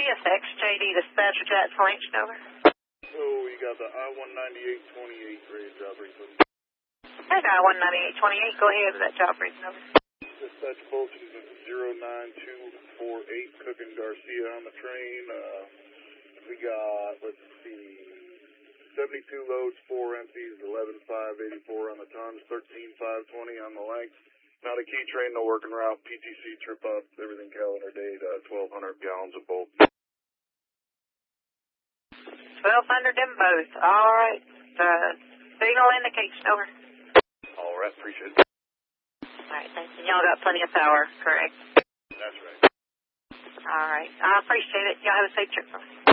CSX, JD, dispatcher, Jackson Lynch, over. So you got the I-198-28 ready to job brief. Hey, I-198-28, go ahead with that job brief, over. Dispatch Fulton 09248, Cook and Garcia on the train. We got, let's see, 72 loads, 4 empties, 11,584 on the tons, 13,520 on the length. Not a key train, no working route, PTC trip up, everything calendar date, 1,200 gallons of both. 1,200 them both. All right. Signal indication, over. All right, appreciate it. All right, thanks. And y'all got plenty of power, correct? That's right. All right. I appreciate it. Y'all have a safe trip.